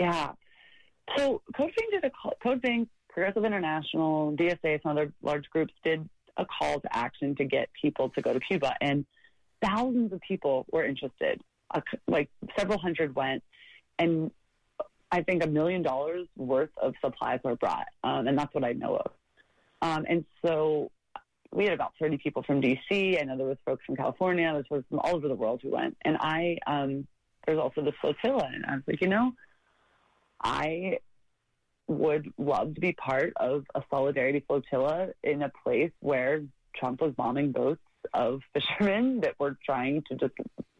Yeah. So Code Pink, Progressive International, DSA, some other large groups did a call to action to get people to go to Cuba, and thousands of people were interested. Like several hundred went, and I think $1 million worth of supplies were brought, and that's what I know of. And so we had about 30 people from D.C. I know there was folks from California. There was folks from all over the world who went. And there's also the flotilla. And I was like, I would love to be part of a solidarity flotilla in a place where Trump was bombing boats of fishermen that were trying to just,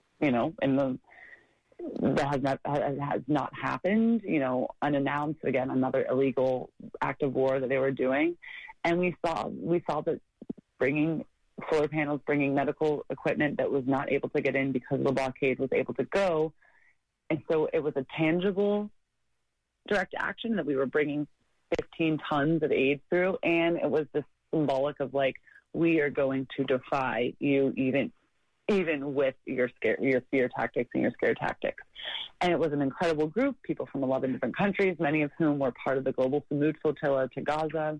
that has not happened, unannounced, again, another illegal act of war that they were doing. And we saw that bringing solar panels, bringing medical equipment that was not able to get in because the blockade was able to go. And so it was a tangible direct action that we were bringing 15 tons of aid through. And it was this symbolic of like, we are going to defy you even with your fear tactics and your scare tactics. And it was an incredible group, people from 11 different countries, many of whom were part of the Global Samud Flotilla to Gaza.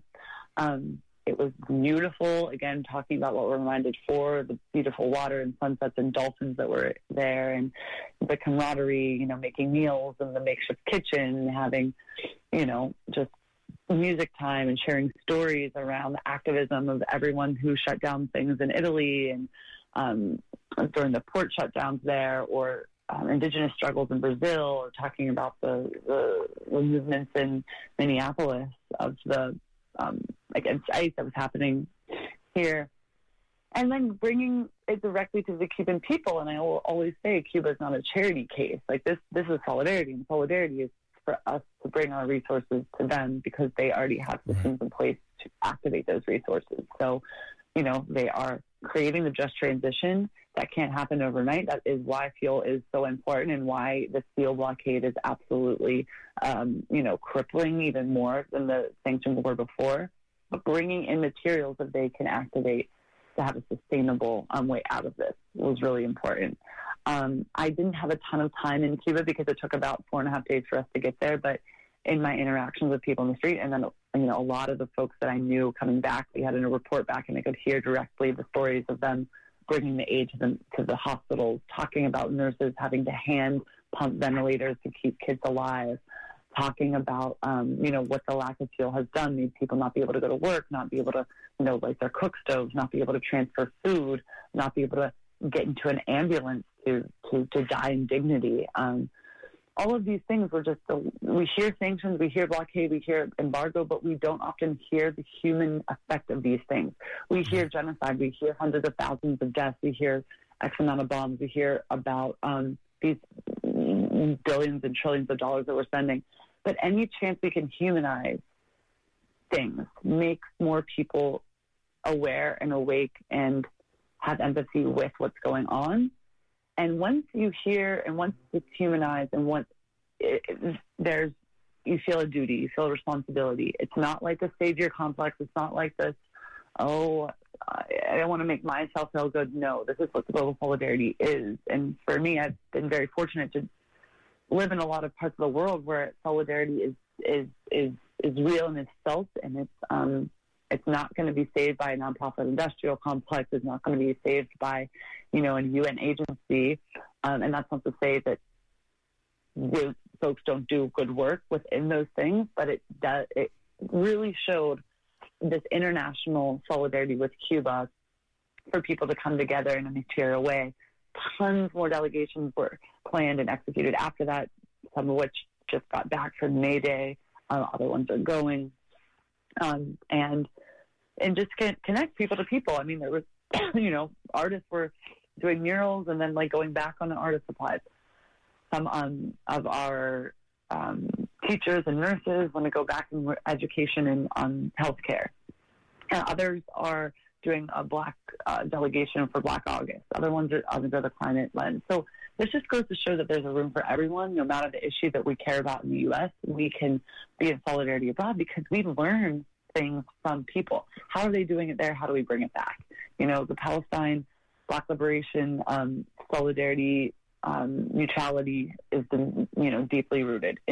It was beautiful, again, talking about what we're reminded for, the beautiful water and sunsets and dolphins that were there, and the camaraderie, making meals in the makeshift kitchen, having, just music time and sharing stories around the activism of everyone who shut down things in Italy and during the port shutdowns there, or indigenous struggles in Brazil, or talking about the movements in Minneapolis of the against ICE that was happening here, and then bringing it directly to the Cuban people. And I will always say Cuba is not a charity case. Like this is solidarity, and solidarity is for us to bring our resources to them because they already have systems in place to activate those resources. So, they are creating the just transition. That can't happen overnight. That is why fuel is so important, and why the steel blockade is absolutely, crippling even more than the sanctions were before. But bringing in materials that they can activate to have a sustainable way out of this was really important. I didn't have a ton of time in Cuba because it took about 4.5 days for us to get there. But in my interactions with people in the street, and then a lot of the folks that I knew coming back, we had a report back, and I could hear directly the stories of them bringing the aid to the hospitals, talking about nurses having to hand pump ventilators to keep kids alive, talking about, what the lack of fuel has done, made people not be able to go to work, not be able to, light their cook stoves, not be able to transfer food, not be able to get into an ambulance to die in dignity. All of these things were just, we hear sanctions, we hear blockade, we hear embargo, but we don't often hear the human effect of these things. We hear genocide, we hear hundreds of thousands of deaths, we hear X amount of bombs, we hear about these billions and trillions of dollars that we're spending. But any chance we can humanize things makes more people aware and awake and have empathy with what's going on. And once you hear, and once it's humanized, and once you feel a duty, you feel a responsibility. It's not like a savior complex. It's not like this, I don't want to make myself feel good. No, this is what the global solidarity is. And for me, I've been very fortunate to live in a lot of parts of the world where solidarity is real and is felt, and it's not going to be saved by a nonprofit industrial complex. It's not going to be saved by, a UN agency. And that's not to say that folks don't do good work within those things, but it really showed this international solidarity with Cuba for people to come together in a material way. Tons more delegations were planned and executed after that, some of which just got back from May Day. Other ones are going. And just connect people to people. I mean, there was, artists were doing murals and then going back on the artist supplies. Some of our teachers and nurses want to go back in education and on healthcare. And others are doing a Black delegation for Black August. Other ones are under the climate lens. So this just goes to show that there's a room for everyone. No matter the issue that we care about in the U.S., we can be in solidarity abroad because we learn things from people. How are they doing it there? How do we bring it back? The Palestine, Black liberation, solidarity, neutrality is, deeply rooted